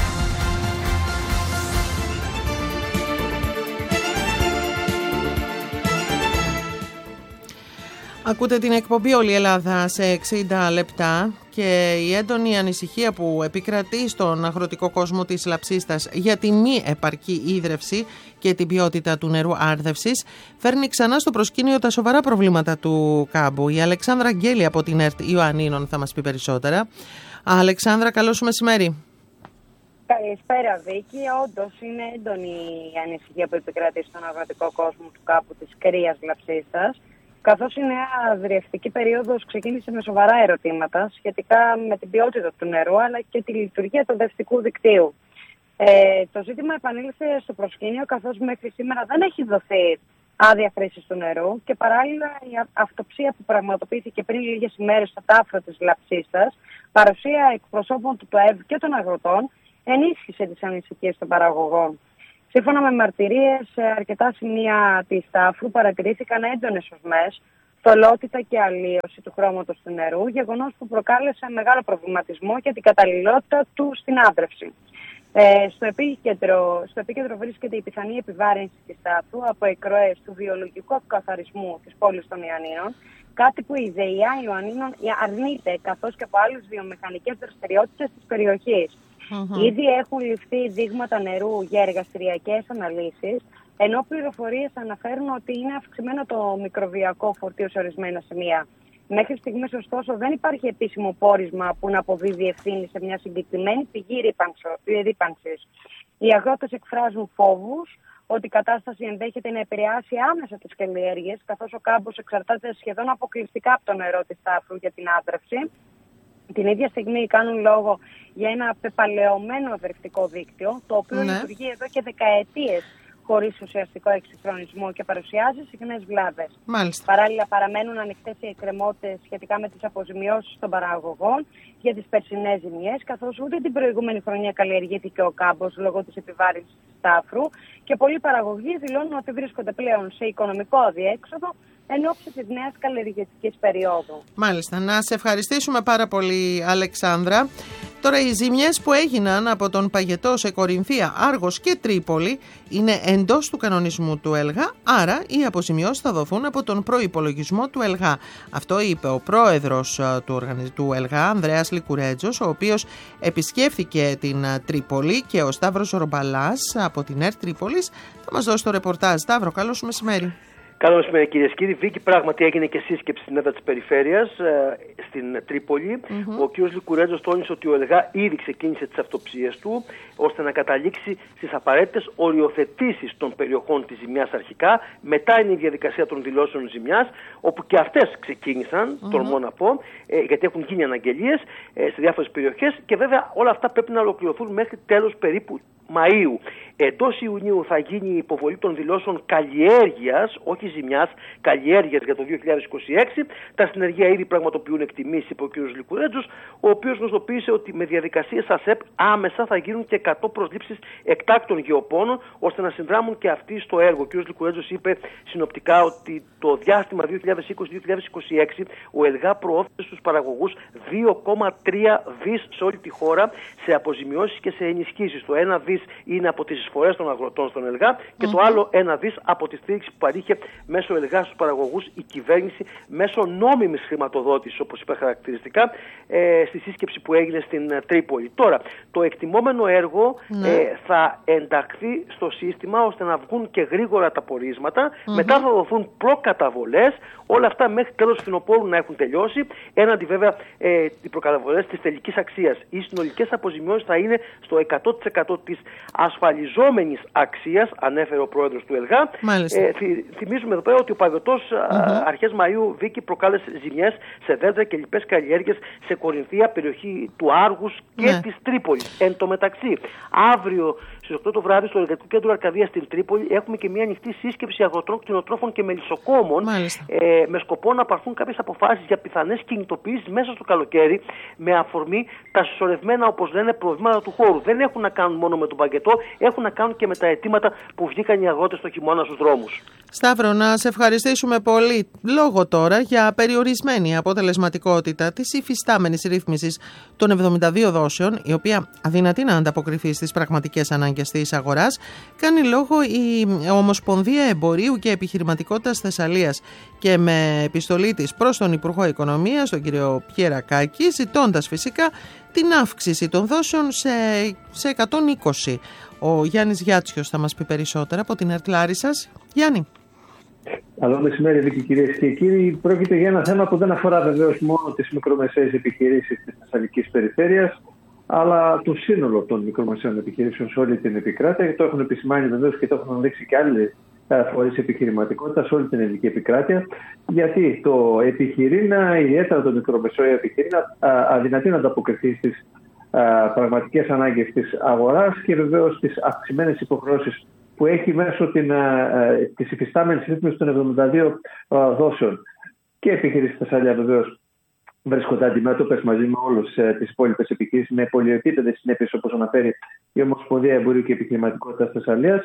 Ακούτε την εκπομπή Όλη η Ελλάδα σε εξήντα λεπτά και η έντονη ανησυχία που επικρατεί στον αγροτικό κόσμο της Λαψίστας για τη μη επαρκή ίδρυυση και την ποιότητα του νερού άρδευσης φέρνει ξανά στο προσκήνιο τα σοβαρά προβλήματα του κάμπου. Η Αλεξάνδρα Αγγέλη από την ΕΡΤ Ιωαννίνων θα μας πει περισσότερα. Αλεξάνδρα, καλό σου μεσημέρι. Καλησπέρα, Βίκη. Όντως είναι έντονη η ανησυχία που επικρατεί στον αγροτικό κόσμο του κάπου της κρύας λαψίστας, καθώς η νέα δρυευτική περίοδος ξεκίνησε με σοβαρά ερωτήματα σχετικά με την ποιότητα του νερού αλλά και τη λειτουργία του δευτικού δικτύου. Ε, το ζήτημα επανήλθε στο προσκήνιο, καθώς μέχρι σήμερα δεν έχει δοθεί άδεια χρήσης του νερού και παράλληλα η αυτοψία που πραγματοποιήθηκε πριν λίγες ημέρες στο τάφρο της Λαψίστας, παρουσία εκπροσώπων του ΤΟΕΒ και των αγροτών, ενίσχυσε τις ανησυχίες των παραγωγών. Σύμφωνα με μαρτυρίες, σε αρκετά σημεία της τάφρου παρατηρήθηκαν έντονες οσμές, θολότητα και αλλίωση του χρώματος του νερού, γεγονός που προκάλεσε μεγάλο προβληματισμό για την καταλληλότητα του στην άδρευση. Ε, στο, επίκεντρο, στο επίκεντρο βρίσκεται η πιθανή επιβάρυνση της τάφρου από εκροές του βιολογικού καθαρισμού της πόλης των Ιωαννίνων, κάτι που η ΔΕΙΑ Ιωαννίνων αρνείται, καθώς και από άλλες βιομηχανικές δραστηριότητες της περιοχής. Mm-hmm. Ήδη έχουν ληφθεί δείγματα νερού για εργαστηριακές αναλύσεις, ενώ πληροφορίες αναφέρουν ότι είναι αυξημένο το μικροβιακό φορτίο σε ορισμένα σημεία. Μέχρι στιγμής, ωστόσο, δεν υπάρχει επίσημο πόρισμα που να αποδίδει ευθύνη σε μια συγκεκριμένη πηγή ρύπανσης. Οι αγρότες εκφράζουν φόβους ότι η κατάσταση ενδέχεται να επηρεάσει άμεσα τις καλλιέργειες, καθώς ο κάμπος εξαρτάται σχεδόν αποκλειστικά από το νερό της τάφρου για την άδρευση. Την ίδια στιγμή κάνουν λόγο για ένα πεπαλαιωμένο αδρευτικό δίκτυο, το οποίο ναι. λειτουργεί εδώ και δεκαετίες χωρίς ουσιαστικό εξυγχρονισμό και παρουσιάζει συχνές βλάβες. Μάλιστα. Παράλληλα, παραμένουν ανοιχτές οι εκκρεμότητες σχετικά με τις αποζημιώσεις των παραγωγών για τις περσινές ζημιές, καθώς ούτε την προηγούμενη χρονιά καλλιεργήθηκε ο κάμπος λόγω της επιβάρυνσης της τάφρου και πολλοί παραγωγοί δηλώνουν ότι βρίσκονται πλέον σε οικονομικό αδιέξοδο εν ώψη της νέας καλλιεργητικής περίοδου. Μάλιστα. Να σε ευχαριστήσουμε πάρα πολύ, Αλεξάνδρα. Τώρα, οι ζημιές που έγιναν από τον Παγετό σε Κορινθία, Άργος και Τρίπολη είναι εντός του κανονισμού του ΕΛΓΑ, άρα οι αποζημιώσεις θα δοθούν από τον προϋπολογισμό του ΕΛΓΑ. Αυτό είπε ο πρόεδρος του, οργανι... του ΕΛΓΑ, Ανδρέας Λικουρέτζος, ο οποίος επισκέφθηκε την Τρίπολη, και ο Σταύρος Ρομπαλάς από την ΕΡΤ Τρίπολης θα μας δώσει το ρεπορτάζ. Σταύρο, καλό σου μεσημέρι. Καλό μεσημέρι, κυρίες και κύριοι. Βίκη, πράγματι έγινε και σύσκεψη στην έδρα της περιφέρειας, ε, στην Τρίπολη. Mm-hmm. Ο κ. Λικουρέτζος τόνισε ότι ο ΕΛΓΑ ήδη ξεκίνησε τις αυτοψίες του, ώστε να καταλήξει στις απαραίτητες οριοθετήσεις των περιοχών της ζημιάς αρχικά. Μετά είναι η διαδικασία των δηλώσεων ζημιάς, όπου και αυτές ξεκίνησαν, mm-hmm. τολμώ να πω, ε, γιατί έχουν γίνει αναγγελίες ε, σε διάφορες περιοχές, και βέβαια όλα αυτά πρέπει να ολοκληρωθούν μέχρι τέλος περίπου Μαΐου. Εντός Ιουνίου θα γίνει η υποβολή των δηλώσεων καλλιέργειας, όχι ζημιάς, καλλιέργειας για το δύο χιλιάδες είκοσι έξι. Τα συνεργεία ήδη πραγματοποιούν εκτιμήσεις, είπε ο κ. Λικουρέτζος, ο οποίος γνωστοποίησε ότι με διαδικασίες ΑΣΕΠ άμεσα θα γίνουν και εκατό προσλήψεις εκτάκτων γεωπόνων, ώστε να συνδράμουν και αυτοί στο έργο. Ο κ. Λικουρέτζος είπε συνοπτικά ότι το διάστημα δύο χιλιάδες είκοσι με δύο χιλιάδες είκοσι έξι ο ΕΛΓΑ προώθησε στους παραγωγούς δύο κόμμα τρία δις σε όλη τη χώρα σε αποζημιώσεις και σε ενισχύσεις. Το ένα δις είναι από τις εισφορές των αγροτών στον ΕΛΓΑ και mm-hmm. το άλλο ένα δις από τη στήριξη που παρήχε μέσω ΕΛΓΑ στους παραγωγούς η κυβέρνηση μέσω νόμιμης χρηματοδότησης, όπως είπα χαρακτηριστικά, ε, στη σύσκεψη που έγινε στην ε, Τρίπολη. Τώρα, το εκτιμόμενο έργο mm-hmm. ε, θα ενταχθεί στο σύστημα ώστε να βγουν και γρήγορα τα πορίσματα, mm-hmm. μετά θα δοθούν προκαταβολές, όλα αυτά μέχρι τέλος φθινοπόρου να έχουν τελειώσει, έναντι βέβαια ε, οι προκαταβολές της τελικής αξίας. Οι συνολικές αποζημιώσεις θα είναι στο εκατό τοις εκατό της ασφαλιζόμενης αξίας, ανέφερε ο πρόεδρος του ΕΛΓΑ. Ε, θυ, θυμίζουμε εδώ πέρα ότι ο Παγετός mm-hmm. αρχές Μαΐου, Βίκη, προκάλεσε ζημιές σε δέντρα και λοιπές καλλιέργειες σε Κορινθία, περιοχή του Άργους και mm-hmm. της Τρίπολης. Εν τω μεταξύ, αύριο στις οκτώ το βράδυ στο Εργατικό Κέντρο Αρκαδίας στην Τρίπολη έχουμε και μια ανοιχτή σύσκεψη αγροτών, κτηνοτρόφων και μελισσοκόμων ε, με σκοπό να πάρθουν κάποιες αποφάσεις για πιθανές κινητοποιήσεις μέσα στο καλοκαίρι με αφορμή τα συσσωρευμένα, όπως λένε, προβλήματα του χώρου. Δεν έχουν να κάνουν μόνο με τον Παγετό, έχουν να κάνουν και με τα αιτήματα που βγήκαν οι αγρότες το χειμώνα στους δρόμους. Σταύρο, να σε ευχαριστήσουμε πολύ. Λόγο τώρα για περιορισμένη αποτελεσματικότητα της υφιστάμενης ρύθμισης των εβδομήντα δύο δόσεων, η οποία αδυνατεί να ανταποκριθεί στις πραγματικές ανάγκες της αγοράς, κάνει λόγο η Ομοσπονδία Εμπορίου και Επιχειρηματικότητας Θεσσαλίας, και με επιστολή της προς τον Υπουργό Οικονομίας, τον κύριο Πιερακάκη, ζητώντας φυσικά την αύξηση των δόσεων σε, σε εκατόν είκοσι. Ο Γιάννης Γιάτσιος θα μας πει περισσότερα από την ΕΡΤ Λάρισσας. Γιάννη. Καλό μεσημέρι, Βίκη, κυρίες και κύριοι. Πρόκειται για ένα θέμα που δεν αφορά βεβαίως μόνο τις μικρομεσαίες επιχειρήσεις της Θεσσαλικής περιφέρειας, αλλά το σύνολο των μικρομεσαίων επιχειρήσεων σε όλη την επικράτεια. Το έχουν επισημάνει βεβαίως και το έχουν δείξει και άλλοι φορείς επιχειρηματικότητα σε όλη την ελληνική επικράτεια, γιατί το επιχειρήν, ιδιαίτερα το μικρομεσαίο επιχειρήν, αδυνατεί να ανταποκριθεί στις πραγματικές ανάγκες της αγοράς και βεβαίως τις αυξημένες υποχρεώσεις που έχει μέσω την, της υφιστάμενης ρύθμισης των εβδομήντα δύο δόσεων. Και οι επιχειρήσεις Θεσσαλία βεβαίως βρίσκονται αντιμέτωπες μαζί με όλες τις υπόλοιπες επιχειρήσεις με πολυεπίπεδες συνέπειες, όπως αναφέρει η Ομοσπονδία Εμπορίου και Επιχειρηματικότητας Θεσσαλίας,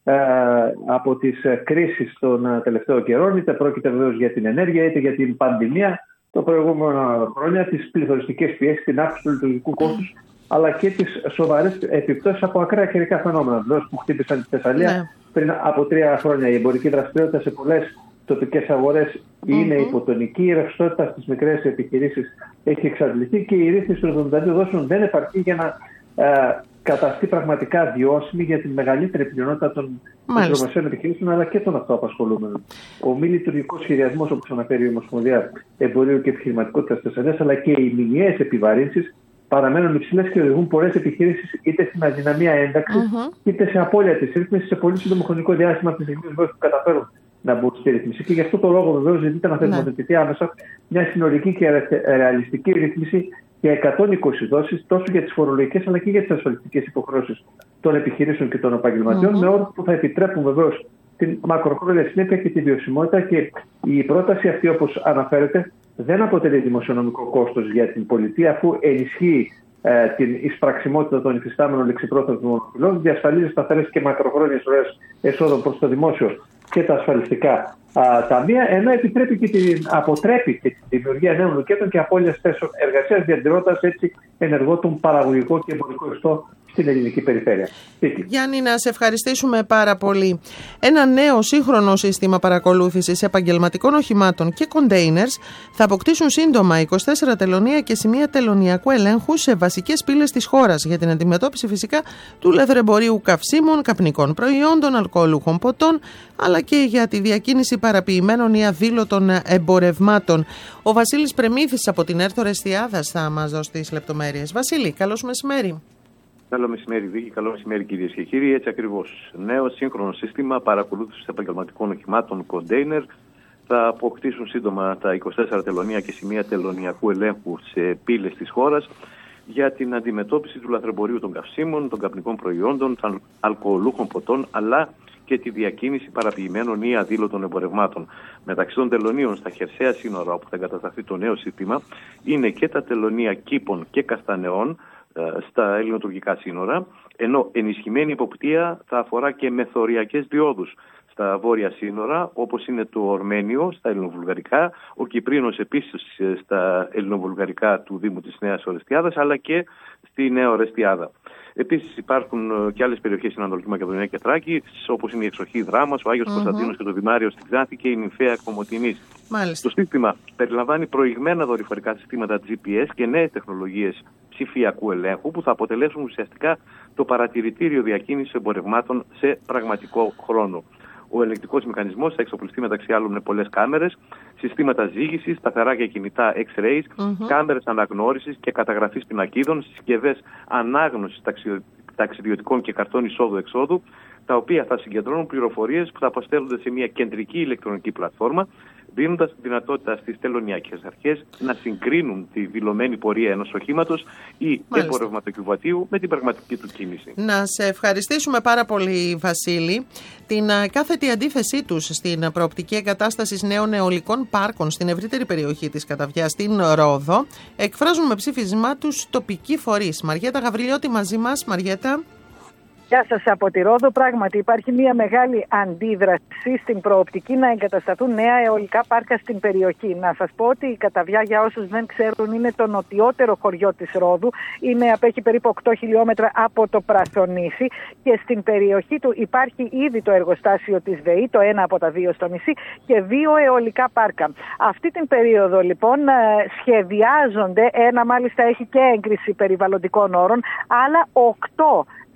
από τις κρίσεις των τελευταίων καιρών, είτε πρόκειται βεβαίως για την ενέργεια, είτε για την πανδημία τα προηγούμενα χρόνια, τις πληθωριστικές πιέσεις, την αύξηση του λειτουργικού κόστους, αλλά και τις σοβαρές επιπτώσεις από ακραία καιρικά φαινόμενα που χτύπησαν τη Θεσσαλία ναι. πριν από τρία χρόνια. Η εμπορική δραστηριότητα σε πολλές τοπικές αγορές mm-hmm. είναι υποτονική, η ρευστότητα στις μικρές επιχειρήσεις έχει εξαντληθεί και η ρύθμιση των εβδομήντα δύο δόσεων δεν επαρκεί για να ε, καταστεί πραγματικά βιώσιμη για την μεγαλύτερη πλειονότητα των μικρομεσαίων επιχειρήσεων αλλά και των αυτοαπασχολούμενων. Ο μη λειτουργικός σχεδιασμός, όπως αναφέρει η Ομοσπονδία Εμπορίου και Επιχειρηματικότητας Θεσσαλίας, αλλά και οι μηνιαίες επιβαρύνσεις παραμένουν υψηλές και οδηγούν πολλές επιχειρήσεις είτε στην αδυναμία ένταξης mm-hmm. είτε σε απώλεια της ρύθμισης σε πολύ σύντομο χρονικό διάστημα από τις στιγμές που καταφέρουν να μπουν στη ρύθμιση. Και γι' αυτό το λόγο βεβαίως ζητείται να θεσμοθετηθεί άμεσα μια συνολική και ρεαλιστική ρύθμιση για εκατόν είκοσι δόσεις τόσο για τις φορολογικές αλλά και για τις ασφαλιστικές υποχρεώσεις των επιχειρήσεων και των επαγγελματιών mm-hmm. με όρους που θα επιτρέπουν βεβαίως την μακροχρόνια συνέπεια και τη βιωσιμότητα. Και η πρόταση αυτή, όπως αναφέρεται, δεν αποτελεί δημοσιονομικό κόστος για την πολιτεία, αφού ενισχύει ε, την εισπραξιμότητα των υφιστάμενων λεξιπρόθεσμων οφειλών, διασφαλίζει σταθερές και μακροχρόνιες ροές εσόδων προς το δημόσιο και τα ασφαλιστικά α, ταμεία, ενώ επιτρέπει και την, αποτρέπει και τη δημιουργία νέων λουκέτων και απώλειας θέσεων εργασίας, διατηρώντας έτσι ενεργό τον παραγωγικό και εμπορικό ιστό στην ελληνική περιφέρεια. Γιάννη, να σε ευχαριστήσουμε πάρα πολύ. Ένα νέο σύγχρονο σύστημα παρακολούθησης επαγγελματικών οχημάτων και κοντέινερς θα αποκτήσουν σύντομα είκοσι τέσσερα τελωνεία και σημεία τελωνειακού ελέγχου σε βασικές πύλες της χώρας για την αντιμετώπιση φυσικά του λαθρεμπορίου καυσίμων, καπνικών προϊόντων, αλκοολούχων ποτών, αλλά και για τη διακίνηση παραποιημένων ή αδήλωτων εμπορευμάτων. Ο Βασίλης Πρεμήθης από την Έρθο Εστιάδας θα μας δώσει τις λεπτομέρειες. Βασίλη, καλώς μεσημέρι. Καλό μεσημέρι, Βίκη. Καλό μεσημέρι, κυρίες και κύριοι. Έτσι ακριβώς. Νέο σύγχρονο σύστημα παρακολούθησης επαγγελματικών οχημάτων κοντέινερ θα αποκτήσουν σύντομα τα είκοσι τέσσερα τελωνεία και σημεία τελωνειακού ελέγχου σε πύλες της χώρας για την αντιμετώπιση του λαθρεμπορίου των καυσίμων, των καπνικών προϊόντων, των αλκοολούχων ποτών, αλλά και τη διακίνηση παραποιημένων ή αδήλωτων εμπορευμάτων. Μεταξύ των τελωνίων στα χερσαία σύνορα όπου θα εγκατασταθεί το νέο σύστημα είναι και τα τελωνία Κήπων και Καστανεών στα ελληνοτουρκικά σύνορα, ενώ ενισχυμένη υποπτία θα αφορά και μεθοριακές διόδους στα βόρεια σύνορα, όπως είναι το Ορμένιο στα ελληνοβουλγαρικά, ο Κυπρίνος επίσης στα ελληνοβουλγαρικά του Δήμου της Νέας Ορεστιάδας, αλλά και στη Νέα Ορεστιάδα. Επίσης υπάρχουν και άλλες περιοχές στην Ανατολική Μακεδονία και Θράκη, όπως είναι η Εξοχή Δράμας, ο Άγιος mm-hmm. Κωνσταντίνος και το Δημάριο στην Ξάνθη και η Νυμφαία Κομοτηνής. Το σύστημα περιλαμβάνει προηγμένα δορυφορικά συστήματα τζι πι ες και νέες τεχνολογίες ψηφιακού ελέγχου που θα αποτελέσουν ουσιαστικά το παρατηρητήριο διακίνησης εμπορευμάτων σε πραγματικό χρόνο. Ο ελεγκτικός μηχανισμός θα εξοπλιστεί μεταξύ άλλων με πολλές κάμερες, συστήματα ζύγησης, σταθερά και κινητά X-rays, mm-hmm. κάμερες αναγνώρισης και καταγραφής πινακίδων, συσκευές ανάγνωσης ταξιδιωτικών και καρτών εισόδου-εξόδου, τα οποία θα συγκεντρώνουν πληροφορίες που θα αποστέλλονται σε μια κεντρική ηλεκτρονική πλατφόρμα, δίνοντας τη δυνατότητα στις τελωνειακές αρχές να συγκρίνουν τη δηλωμένη πορεία ενός οχήματος ή εμπορευματοκιβατίου με την πραγματική του κίνηση. Να σε ευχαριστήσουμε πάρα πολύ, Βασίλη. Την κάθετη αντίθεσή τους στην προοπτική εγκατάσταση νέων αιωλικών πάρκων στην ευρύτερη περιοχή της Καταβιάς, στην Ρόδο, εκφράζουν με ψήφισμά τους τοπικοί φορείς. Μαριέτα Γαβριλιώτη μαζί μας. Μαριέτα. Γεια σας από τη Ρόδο. Πράγματι υπάρχει μια μεγάλη αντίδραση στην προοπτική να εγκατασταθούν νέα αιωλικά πάρκα στην περιοχή. Να σας πω ότι η Καταβιά, για όσους δεν ξέρουν, είναι το νοτιότερο χωριό της Ρόδου. Είναι, απέχει περίπου οκτώ χιλιόμετρα από το Πρασονήσι και στην περιοχή του υπάρχει ήδη το εργοστάσιο της ΒΕΗ, το ένα από τα δύο στο νησί, και δύο αιωλικά πάρκα. Αυτή την περίοδο λοιπόν σχεδιάζονται, ένα μάλιστα έχει και έγκριση περιβαλλοντικών όρων, άλλα οκτώ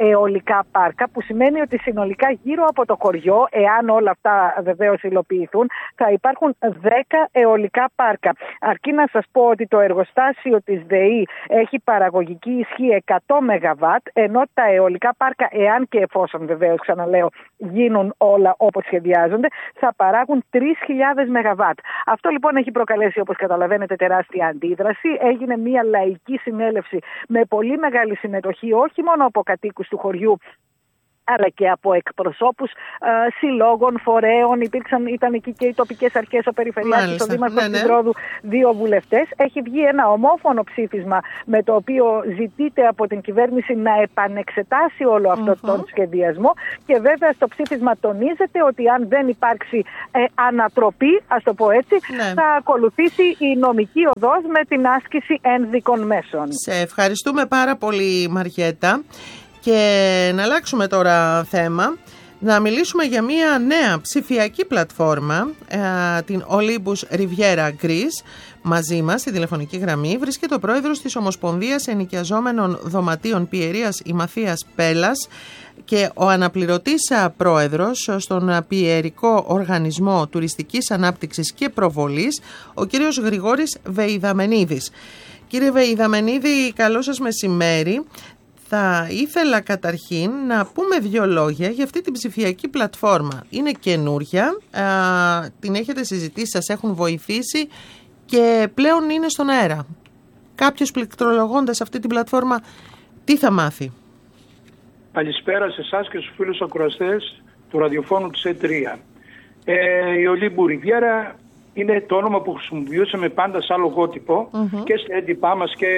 αιωλικά πάρκα, που σημαίνει ότι συνολικά γύρω από το χωριό, εάν όλα αυτά βεβαίως υλοποιηθούν, θα υπάρχουν δέκα αιωλικά πάρκα. Αρκεί να σας πω ότι το εργοστάσιο της ΔΕΗ έχει παραγωγική ισχύ εκατό μεγαβάτ, ενώ τα αιωλικά πάρκα, εάν και εφόσον βεβαίως, ξαναλέω, γίνουν όλα όπως σχεδιάζονται, θα παράγουν τρεις χιλιάδες μεγαβάτ. Αυτό λοιπόν έχει προκαλέσει, όπως καταλαβαίνετε, τεράστια αντίδραση. Έγινε μια λαϊκή συνέλευση με πολύ μεγάλη συμμετοχή, όχι μόνο από κατοίκους του χωριού, αλλά και από εκπροσώπους ε, συλλόγων, φορέων. Υπήρξαν, ήταν εκεί και οι τοπικές αρχές, ο Περιφερειάρχης, ο Δήμαρχος ναι, ναι. Ρόδου, δύο βουλευτές. Έχει βγει ένα ομόφωνο ψήφισμα με το οποίο ζητείται από την κυβέρνηση να επανεξετάσει όλο αυτό mm-hmm. τον σχεδιασμό, και βέβαια στο ψήφισμα τονίζεται ότι αν δεν υπάρξει ε, ανατροπή, ας το πω έτσι, ναι. θα ακολουθήσει η νομική οδός με την άσκηση ένδικων μέσων. Σε ευχαριστούμε πάρα πολύ, Μαριέτα. Και να αλλάξουμε τώρα θέμα, να μιλήσουμε για μια νέα ψηφιακή πλατφόρμα, την Olympus Riviera Greece. Μαζί μας, στη τηλεφωνική γραμμή, βρίσκεται ο πρόεδρος της Ομοσπονδίας Ενοικιαζόμενων Δωματίων Πιερίας Ημαθίας Πέλλας και ο αναπληρωτής πρόεδρος στον Πιερικό Οργανισμό Τουριστικής Ανάπτυξης και Προβολής, ο κύριος Γρηγόρης Βεϊδαμενίδης. Κύριε Βεϊδαμενίδη, καλό σας μεσημέρι. Θα ήθελα καταρχήν να πούμε δύο λόγια για αυτή την ψηφιακή πλατφόρμα. Είναι καινούρια, α, την έχετε συζητήσει, σας έχουν βοηθήσει και πλέον είναι στον αέρα. Κάποιος πληκτρολογώντας αυτή την πλατφόρμα, τι θα μάθει? Καλησπέρα σε εσάς και στους φίλους ακροαστές του ραδιοφώνου της ι τρία. Ε, η Olympus Riviera είναι το όνομα που χρησιμοποιούσαμε πάντα σαν λογότυπο mm-hmm. και στα έντυπά μας και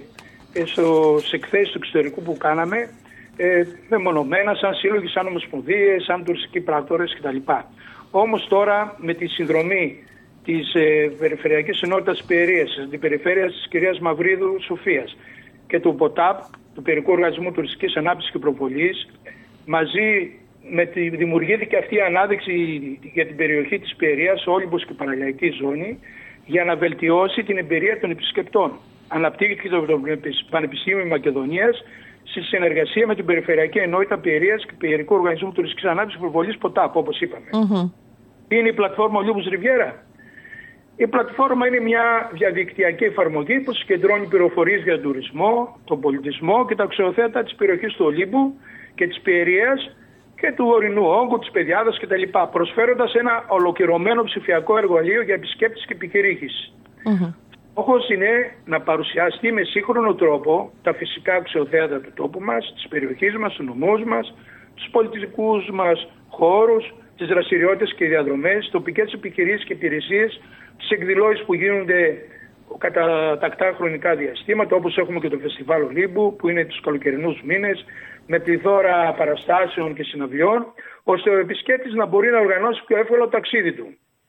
στις εκθέσεις του εξωτερικού που κάναμε, ε, μεμονωμένα, σαν σύλλογοι, σαν ομοσπονδίες, σαν τουριστικοί πράκτορες κτλ. Όμως τώρα, με τη συνδρομή της ε, Περιφερειακής Ενότητας της Πιερίας, της Αντιπεριφέρειας της κυρίας Μαυρίδου Σοφίας και του ΠΟΤΑΠ, του Πιερικού Οργανισμού Τουριστικής Ανάπτυξης και Προβολής, μαζί με τη δημιουργήθηκε αυτή η ανάδειξη για την περιοχή της Πιερίας, Όλυμπος και Παραλιακή Ζώνη, για να βελτιώσει την εμπειρία των επισκεπτών. Αναπτύχθηκε το Πανεπιστήμιο Μακεδονίας στη συνεργασία με την Περιφερειακή Ενότητα Πιερίας και Πιερικού Οργανισμού Τουριστικής Ανάπτυξης και Προβολής ΠΟΤΑΠ, όπως είπαμε. Mm-hmm. Τι είναι η πλατφόρμα Olympus Riviera? Η πλατφόρμα είναι μια διαδικτυακή εφαρμογή που συγκεντρώνει πληροφορίες για τον τουρισμό, τον πολιτισμό και τα αξιοθέατα της περιοχής του Ολύμπου και της Πιερίας και του ορεινού όγκου, της Πεδιάδας κτλ. Προσφέροντας ένα ολοκληρωμένο ψηφιακό εργαλείο για επισκέπτες και επιχειρήσεις. Mm-hmm. Ο στόχος είναι να παρουσιαστεί με σύγχρονο τρόπο τα φυσικά αξιοθέατα του τόπου μας, της περιοχής μας, του νομούς μας, τους πολιτιστικούς μας χώρους, τις δραστηριότητες και διαδρομές, τοπικές επιχειρήσεις και υπηρεσίες, τις εκδηλώσεις που γίνονται κατά τακτά χρονικά διαστήματα, όπως έχουμε και το Φεστιβάλ Ολύμπου, που είναι τους καλοκαιρινούς μήνες, με πληθώρα παραστάσεων και συναυλιών, ώστε ο επισκέπτης να μπορεί να οργανώσει πιο εύκολα το ταξίδι του.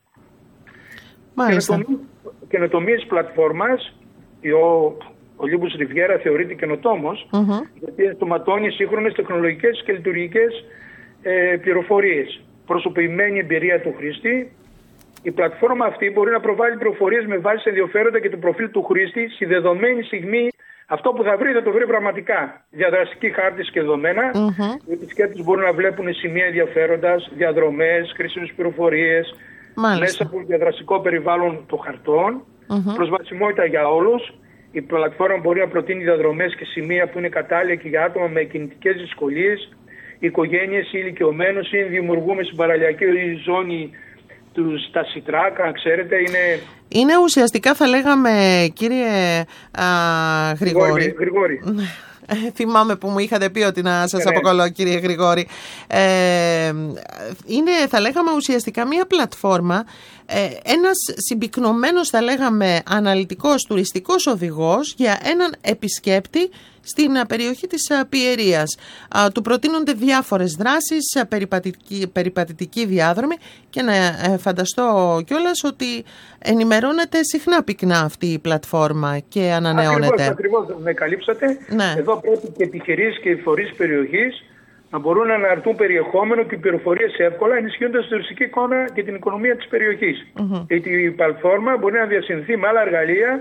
Μάλιστα. Καινοτομίες της πλατφόρμας, ο Olympus Riviera θεωρείται καινοτόμος, mm-hmm. γιατί ενσωματώνει σύγχρονες τεχνολογικές και λειτουργικές ε, πληροφορίες. Προσωποποιημένη εμπειρία του χρήστη. Η πλατφόρμα αυτή μπορεί να προβάλλει πληροφορίες με βάση ενδιαφέροντα και το προφίλ του χρήστη στη δεδομένη στιγμή. Αυτό που θα βρει θα το βρει πραγματικά. Διαδραστική χάρτης και δεδομένα. Mm-hmm. Οι επισκέπτες μπορούν να βλέπουν σημεία ενδιαφέροντας, διαδρομές, χρήσιμες πληροφορίες. Μάλιστα. Μέσα από το διαδραστικό περιβάλλον των χαρτών. Mm-hmm. Προσβασιμότητα για όλους. Η πλατφόρμα μπορεί να προτείνει διαδρομές και σημεία που είναι κατάλληλα και για άτομα με κινητικές δυσκολίες, οικογένειες ή ηλικιωμένους, ή δημιουργούμε στην παραλιακή ζώνη τους, τα σιτράκα, ξέρετε, είναι... Είναι ουσιαστικά, θα λέγαμε, κύριε α, Γρηγόρη. Γρηγόρη. Ε, θυμάμαι που μου είχατε πει ότι να σας yeah, αποκαλώ, κύριε Γρηγόρη. Ε, είναι, θα λέγαμε, ουσιαστικά μια πλατφόρμα, ε, ένας συμπυκνωμένος, θα λέγαμε, αναλυτικός τουριστικός οδηγός για έναν επισκέπτη στην περιοχή της Πιερίας. Του προτείνονται διάφορες δράσεις, περιπατητική, περιπατητική διάδρομη, και να φανταστώ κιόλας ότι ενημερώνεται συχνά πυκνά αυτή η πλατφόρμα και ανανεώνεται. Ακριβώς, ακριβώς με καλύψατε. Ναι. Εδώ πρέπει και επιχειρήσεις και οι φορείς περιοχής να μπορούν να αναρτούν περιεχόμενο και πληροφορίες εύκολα, ενισχύοντας την τουριστική εικόνα και την οικονομία της περιοχής. Mm-hmm. Γιατί η πλατφόρμα μπορεί να διασυνθεί με άλλα εργαλεία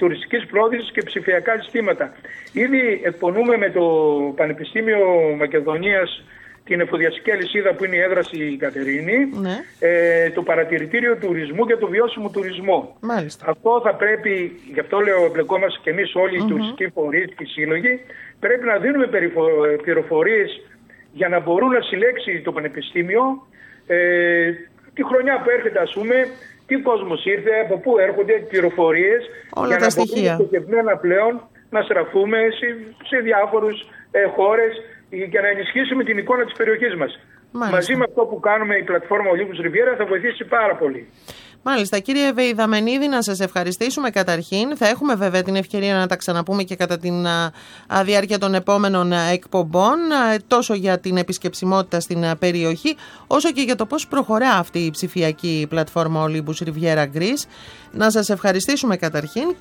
τουριστικής πρόθεσης και ψηφιακά συστήματα. Ήδη εκπονούμε με το Πανεπιστήμιο Μακεδονίας την εφοδιαστική αλυσίδα που είναι η έδρα στην Κατερίνη, ναι. ε, το παρατηρητήριο τουρισμού και το βιώσιμο τουρισμό. Μάλιστα. Αυτό θα πρέπει, γι' αυτό λέω εμπλεκόμαστε και εμείς όλοι mm-hmm. οι τουριστικοί φορείς και οι σύλλογοι, πρέπει να δίνουμε πληροφορίες για να μπορούν να συλλέξει το Πανεπιστήμιο ε, τη χρονιά που έρχεται, ας πούμε, τι κόσμος ήρθε, από πού έρχονται πληροφορίες, όλα για τα να στοιχεία. μπορούμε στοχευμένα πλέον να στραφούμε σε, σε διάφορους ε, χώρες για να ενισχύσουμε την εικόνα της περιοχής μας. Μάλιστα. Μαζί με αυτό που κάνουμε η πλατφόρμα Olympus Riviera θα βοηθήσει πάρα πολύ. Μάλιστα. Κύριε Βεϊδαμενίδη, να σας ευχαριστήσουμε καταρχήν. Θα έχουμε βέβαια την ευκαιρία να τα ξαναπούμε και κατά την α, α, διάρκεια των επόμενων α, εκπομπών, α, τόσο για την επισκεψιμότητα στην α, περιοχή, όσο και για το πώς προχωρά αυτή η ψηφιακή πλατφόρμα Olympus Riviera Greece. Να σας ευχαριστήσουμε καταρχήν.